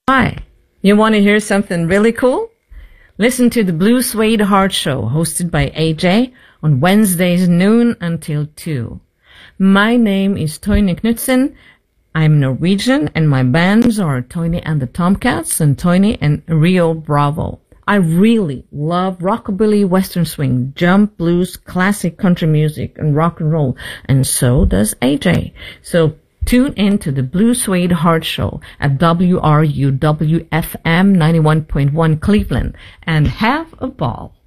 Hi, you want to hear something really cool? Listen to the Blue Suede Heart Show, hosted by AJ, on Wednesdays noon until 2. My name is Toyne Knutsen. I'm Norwegian, and my bands are Toyne and the Tomcats and Toyne and Rio Bravo. I really love rockabilly, western swing, jump, blues, classic country music, and rock and roll, and so does AJ. So tune in to the Blue Suede Heart Show at WRUW-FM 91.1 Cleveland and have a ball.